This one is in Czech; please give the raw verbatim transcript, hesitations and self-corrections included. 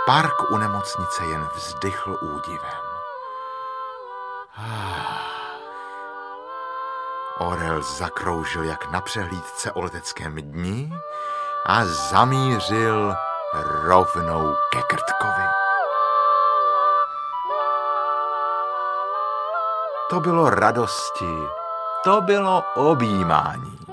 Park u nemocnice jen vzdychl údivem. Orel zakroužil jak na přehlídce o leteckém dni a zamířil rovnou ke Krtkovi. To bylo radosti, to bylo objímání.